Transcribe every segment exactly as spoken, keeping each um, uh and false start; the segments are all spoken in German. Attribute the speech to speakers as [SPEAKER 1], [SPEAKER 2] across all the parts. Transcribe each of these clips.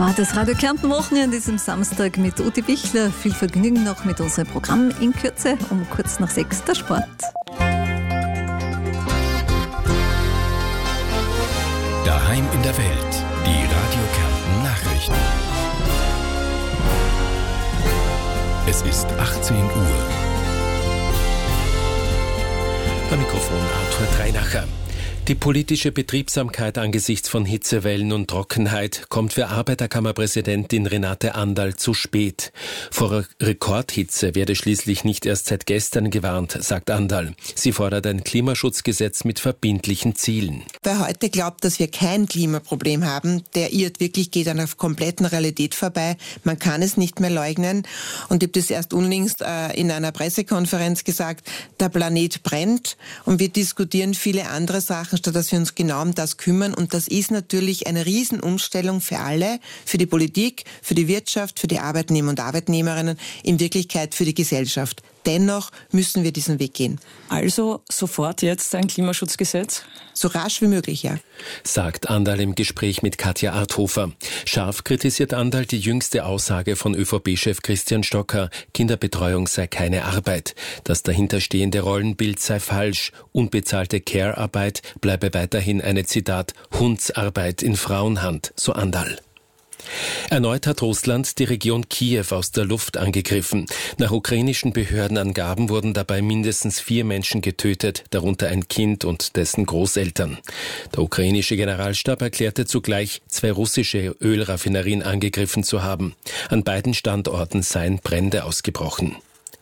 [SPEAKER 1] War das Radio Kärnten Wochenende an diesem Samstag mit Uti Bichler. Viel Vergnügen noch mit unserem Programm in Kürze um kurz nach sechs der Sport.
[SPEAKER 2] Daheim in der Welt, die Radio Kärnten Nachrichten. Es ist achtzehn Uhr. Am Mikrofon Arthur Dreinacher. Die politische Betriebsamkeit angesichts von Hitzewellen und Trockenheit kommt für Arbeiterkammerpräsidentin Renate Anderl zu spät. Vor Rekordhitze werde schließlich nicht erst seit gestern gewarnt, sagt Anderl. Sie fordert ein Klimaschutzgesetz mit verbindlichen Zielen.
[SPEAKER 3] Wer heute glaubt, dass wir kein Klimaproblem haben, der irrt wirklich, geht an der kompletten Realität vorbei. Man kann es nicht mehr leugnen. Und ich habe das erst unlängst äh, in einer Pressekonferenz gesagt, der Planet brennt und wir diskutieren viele andere Sachen, statt dass wir uns genau um das kümmern. Und das ist natürlich eine Riesenumstellung für alle, für die Politik, für die Wirtschaft, für die Arbeitnehmer und Arbeitnehmerinnen, in Wirklichkeit für die Gesellschaft. Dennoch müssen wir diesen Weg gehen.
[SPEAKER 4] Also sofort jetzt ein Klimaschutzgesetz?
[SPEAKER 3] So rasch wie möglich, ja.
[SPEAKER 2] Sagt Anderl im Gespräch mit Katja Arthofer. Scharf kritisiert Anderl die jüngste Aussage von ÖVP-Chef Christian Stocker, Kinderbetreuung sei keine Arbeit. Das dahinterstehende Rollenbild sei falsch. Unbezahlte Care-Arbeit bleibe weiterhin eine, Zitat, Hundsarbeit in Frauenhand, so Anderl. Erneut hat Russland die Region Kiew aus der Luft angegriffen. Nach ukrainischen Behördenangaben wurden dabei mindestens vier Menschen getötet, darunter ein Kind und dessen Großeltern. Der ukrainische Generalstab erklärte zugleich, zwei russische Ölraffinerien angegriffen zu haben. An beiden Standorten seien Brände ausgebrochen.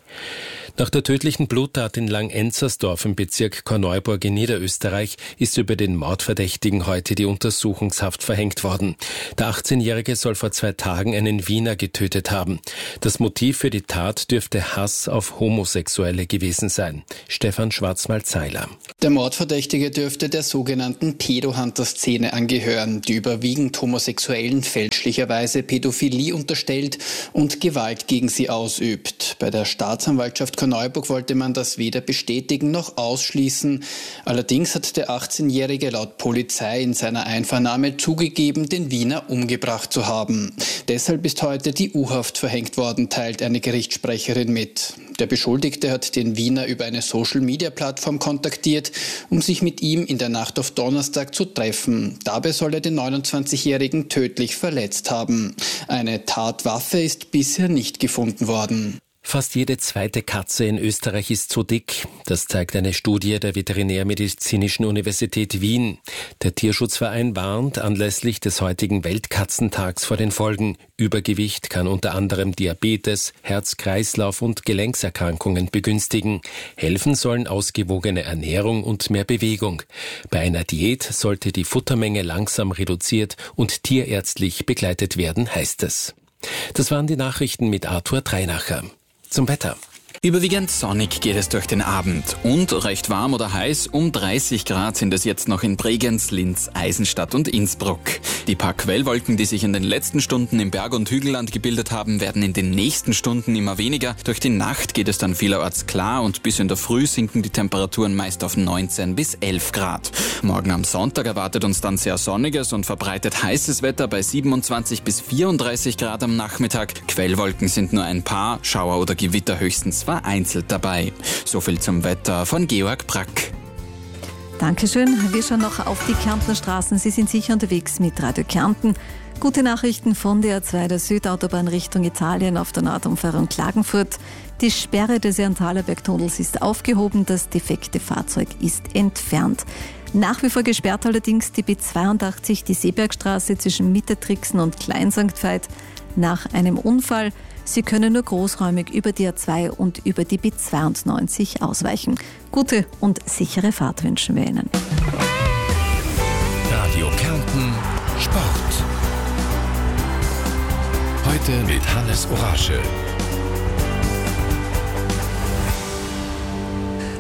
[SPEAKER 2] Nach der tödlichen Bluttat in Langenzersdorf im Bezirk Korneuburg in Niederösterreich ist über den Mordverdächtigen heute die Untersuchungshaft verhängt worden. Der achtzehnjährige soll vor zwei Tagen einen Wiener getötet haben. Das Motiv für die Tat dürfte Hass auf Homosexuelle gewesen sein. Stefan Schwarzmal-Zeiler.
[SPEAKER 5] Der Mordverdächtige dürfte der sogenannten Pedo-Hunter-Szene angehören, die überwiegend Homosexuellen fälschlicherweise Pädophilie unterstellt und Gewalt gegen sie ausübt. Bei der Staatsanwaltschaft Korneuburg wollte man das weder bestätigen noch ausschließen. Allerdings hat der achtzehnjährige laut Polizei in seiner Einvernahme zugegeben, den Wiener umgebracht zu haben. Deshalb ist heute die U-Haft verhängt worden, teilt eine Gerichtssprecherin mit. Der Beschuldigte hat den Wiener über eine Social-Media-Plattform kontaktiert, um sich mit ihm in der Nacht auf Donnerstag zu treffen. Dabei soll er den neunundzwanzigjährigen tödlich verletzt haben. Eine Tatwaffe ist bisher nicht gefunden worden.
[SPEAKER 2] Fast jede zweite Katze in Österreich ist zu dick. Das zeigt eine Studie der Veterinärmedizinischen Universität Wien. Der Tierschutzverein warnt anlässlich des heutigen Weltkatzentags vor den Folgen. Übergewicht kann unter anderem Diabetes, Herz-Kreislauf- und Gelenkserkrankungen begünstigen. Helfen sollen ausgewogene Ernährung und mehr Bewegung. Bei einer Diät sollte die Futtermenge langsam reduziert und tierärztlich begleitet werden, heißt es. Das waren die Nachrichten mit Arthur Dreinacher. Zum Wetter.
[SPEAKER 6] Überwiegend sonnig geht es durch den Abend und recht warm oder heiß, um dreißig Grad sind es jetzt noch in Bregenz, Linz, Eisenstadt und Innsbruck. Die paar Quellwolken, die sich in den letzten Stunden im Berg- und Hügelland gebildet haben, werden in den nächsten Stunden immer weniger. Durch die Nacht geht es dann vielerorts klar und bis in der Früh sinken die Temperaturen meist auf neunzehn bis elf Grad. Morgen am Sonntag erwartet uns dann sehr sonniges und verbreitet heißes Wetter bei siebenundzwanzig bis vierunddreißig Grad am Nachmittag. Quellwolken sind nur ein paar, Schauer oder Gewitter höchstens vereinzelt dabei. So viel zum Wetter von Georg Brack.
[SPEAKER 1] Dankeschön. Wir schauen noch auf die Kärntner Straßen. Sie sind sicher unterwegs mit Radio Kärnten. Gute Nachrichten von der A zwei, der Südautobahn Richtung Italien auf der Nordumfahrung Klagenfurt. Die Sperre des Erntalerberg-Tunnels ist aufgehoben, das defekte Fahrzeug ist entfernt. Nach wie vor gesperrt allerdings die B zweiundachtzig, die Seebergstraße zwischen Mittertrixen und Klein Sankt Veit nach einem Unfall. Sie können nur großräumig über die A zwei und über die B zweiundneunzig ausweichen. Gute und sichere Fahrt wünschen wir Ihnen.
[SPEAKER 2] Radio Kärnten Sport. Heute mit Hannes Orasche.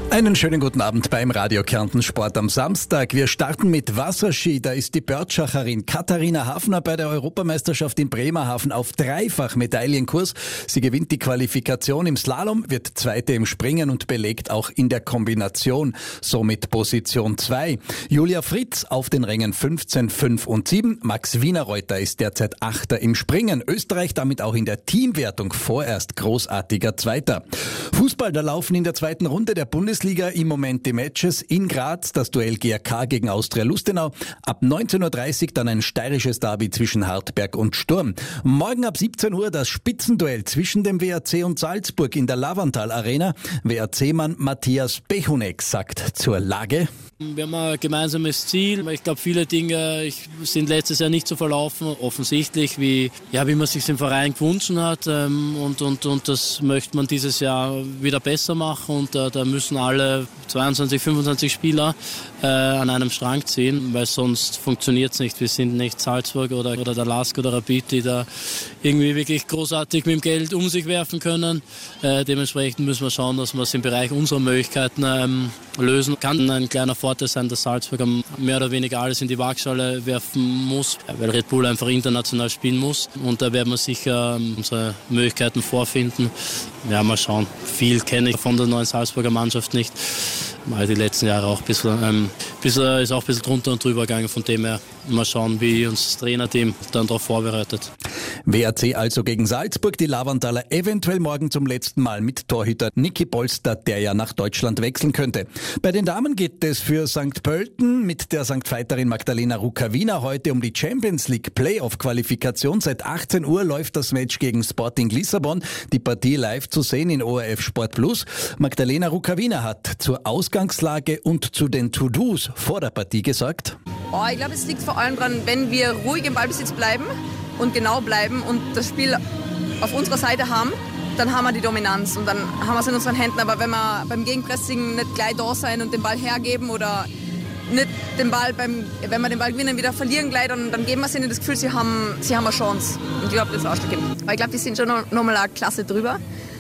[SPEAKER 7] Einen schönen guten Abend beim Radio Kärnten Sport am Samstag. Wir starten mit Wasserski. Da ist die Börtschacherin Katharina Hafner bei der Europameisterschaft in Bremerhaven auf dreifach Medaillenkurs. Sie gewinnt die Qualifikation im Slalom, wird Zweite im Springen und belegt auch in der Kombination somit Position zwei. Julia Fritz auf den Rängen fünfzehn, fünf und sieben. Max Wienerreuter ist derzeit Achter im Springen. Österreich damit auch in der Teamwertung vorerst großartiger Zweiter. Fußball, da laufen in der zweiten Runde der Bundesliga im Moment die Matches. In Graz das Duell G R K gegen Austria Lustenau. Ab neunzehn Uhr dreißig dann ein steirisches Derby zwischen Hartberg und Sturm. Morgen ab siebzehn Uhr das Spitzenduell zwischen dem W R C und Salzburg in der Lavantal Arena. W R C-Mann Matthias Bechunek sagt zur Lage:
[SPEAKER 8] Wir haben ein gemeinsames Ziel. Ich glaube, viele Dinge sind letztes Jahr nicht so verlaufen, offensichtlich, wie, ja, wie man sich im Verein gewünscht hat. Und, und, und das möchte man dieses Jahr wieder besser machen. Und da, da müssen alle zweiundzwanzig, fünfundzwanzig Spieler äh, an einem Strang ziehen, weil sonst funktioniert es nicht. Wir sind nicht Salzburg oder, oder der Lask oder Rapid, die da irgendwie wirklich großartig mit dem Geld um sich werfen können. Äh, dementsprechend müssen wir schauen, dass wir es im Bereich unserer Möglichkeiten ähm, lösen. Kann ein kleiner Vorteil sein, dass Salzburg mehr oder weniger alles in die Waagschale werfen muss, weil Red Bull einfach international spielen muss. Und da werden wir sicher unsere Möglichkeiten vorfinden. Ja, mal schauen. Viel kenne ich von der neuen Salzburger Mannschaft nicht. Mal die letzten Jahre auch ein bisschen, ähm, bisschen, ist auch ein bisschen drunter und drüber gegangen. Von dem her mal schauen, wie uns das Trainerteam dann darauf vorbereitet.
[SPEAKER 7] W R C also gegen Salzburg, die Lavantaler eventuell morgen zum letzten Mal mit Torhüter Niki Polster, der ja nach Deutschland wechseln könnte. Bei den Damen geht es für Sankt Pölten mit der Sankt Veiterin Magdalena Rukavina heute um die Champions League Playoff-Qualifikation. Seit achtzehn Uhr läuft das Match gegen Sporting Lissabon. Die Partie live zu sehen in O R F Sport Plus. Magdalena Rukavina hat zur Ausgangslage und zu den To-Dos vor der Partie gesagt:
[SPEAKER 9] Oh, ich glaube, es liegt vor allem daran, wenn wir ruhig im Ballbesitz bleiben und genau bleiben und das Spiel auf unserer Seite haben, dann haben wir die Dominanz und dann haben wir es in unseren Händen. Aber wenn wir beim Gegenpressing nicht gleich da sein und den Ball hergeben oder nicht den Ball, beim, wenn wir den Ball gewinnen, wieder verlieren gleich, dann, dann geben wir ihnen das Gefühl, sie haben, sie haben eine Chance. Und ich glaube, das ist ausschlaggebend. Aber ich glaube, die sind schon noch, noch mal eine Klasse drüber.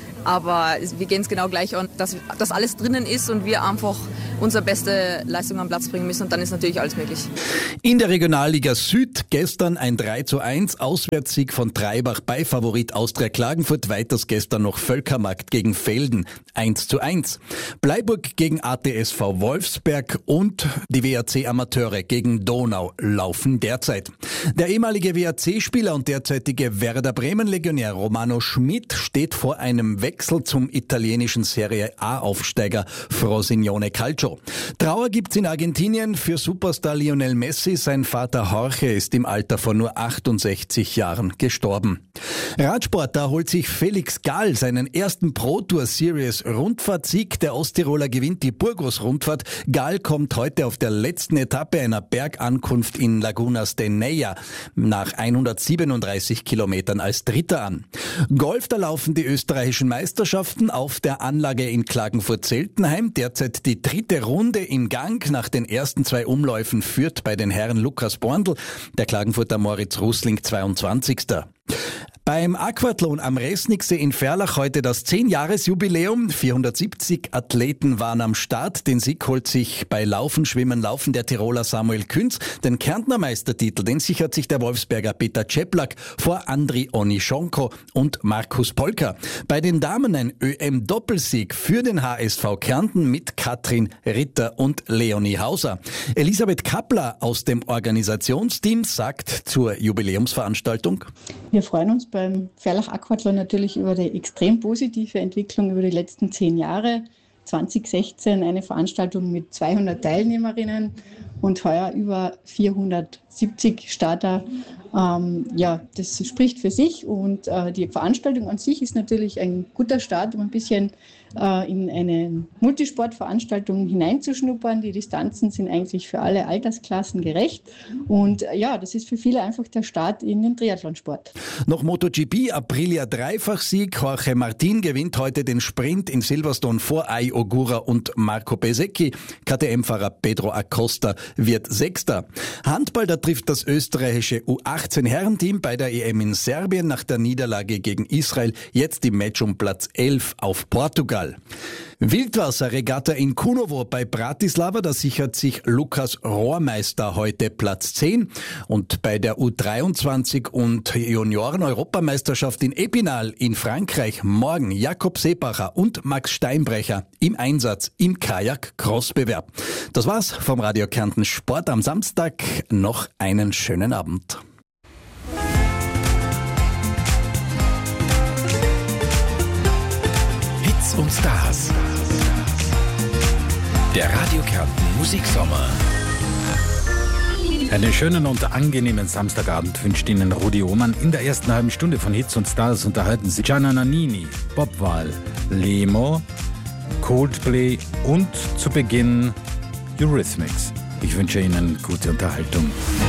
[SPEAKER 9] Aber wir gehen es genau gleich an, dass, dass alles drinnen ist und wir einfach unsere beste Leistung am Platz bringen müssen und dann ist natürlich alles möglich.
[SPEAKER 7] In der Regionalliga Süd gestern ein drei zu eins Auswärtssieg von Treibach bei Favorit Austria Klagenfurt. Weiters gestern noch Völkermarkt gegen Felden eins zu eins. Bleiburg gegen A T S V Wolfsberg und die W R C Amateure gegen Donau laufen derzeit. Der ehemalige W R C-Spieler und derzeitige Werder Bremen-Legionär Romano Schmidt steht vor einem Wechsel zum italienischen Serie A-Aufsteiger Frosinone Calcio. Trauer gibt's in Argentinien für Superstar Lionel Messi. Sein Vater Jorge ist im Alter von nur achtundsechzig Jahren gestorben. Radsport, da holt sich Felix Gall seinen ersten Pro Tour Series Rundfahrtsieg. Der Osttiroler gewinnt die Burgos-Rundfahrt. Gall kommt heute auf der letzten Etappe einer Bergankunft in Lagunas de Neia nach hundertsiebenunddreißig Kilometern als Dritter an. Golf, da laufen die österreichischen Meisterschaften auf der Anlage in Klagenfurt-Zeltenheim. Derzeit die dritte Runde im Gang. Nach den ersten zwei Umläufen führt bei den Herren Lukas Borndl, der Klagenfurter Moritz Rusling zweiundzwanzigster Beim Aquathlon am Resnicksee in Ferlach heute das zehn-Jahres-Jubiläum. vierhundertsiebzig Athleten waren am Start. Den Sieg holt sich bei Laufen, Schwimmen, Laufen der Tiroler Samuel Künz. Den Kärntner Meistertitel, den sichert sich der Wolfsberger Peter Czeplak vor Andri Onischonko und Markus Polka. Bei den Damen ein Ö M-Doppelsieg für den H S V Kärnten mit Katrin Ritter und Leonie Hauser. Elisabeth Kappler aus dem Organisationsteam sagt zur Jubiläumsveranstaltung:
[SPEAKER 10] Wir freuen uns beim Ferlach Aquathlon natürlich über die extrem positive Entwicklung über die letzten zehn Jahre. zwanzig sechzehn eine Veranstaltung mit zweihundert Teilnehmerinnen und heuer über vierhundertsiebzig Starter. Ähm, ja, das spricht für sich und äh, die Veranstaltung an sich ist natürlich ein guter Start, um ein bisschen äh, in eine Multisportveranstaltung hineinzuschnuppern. Die Distanzen sind eigentlich für alle Altersklassen gerecht und äh, ja, das ist für viele einfach der Start in den Triathlonsport.
[SPEAKER 7] Noch MotoGP, Aprilia Dreifachsieg. Jorge Martin gewinnt heute den Sprint in Silverstone vor Ai Ogura und Marco Bezzecchi. K T M-Fahrer Pedro Acosta wird Sechster. Handball, da trifft das österreichische U achtzehn Herrenteam bei der E M in Serbien nach der Niederlage gegen Israel jetzt im Match um Platz elf auf Portugal. Wildwasserregatta in Kunovo bei Bratislava, da sichert sich Lukas Rohrmeister heute Platz zehn. Und bei der U dreiundzwanzig und Junioren-Europameisterschaft in Epinal in Frankreich morgen Jakob Seebacher und Max Steinbrecher im Einsatz im Kajak-Cross-Bewerb. Das war's vom Radio Kärnten Sport am Samstag. Noch einen schönen Abend.
[SPEAKER 11] Hits und Stars. Der Radio Kärnten Musiksommer.
[SPEAKER 12] Einen schönen und angenehmen Samstagabend wünscht Ihnen Rudi Ohmann. In der ersten halben Stunde von Hits und Stars unterhalten Sie Gianna Nannini, Bob Wahl, Lemo, Coldplay und zu Beginn Eurythmics. Ich wünsche Ihnen gute Unterhaltung.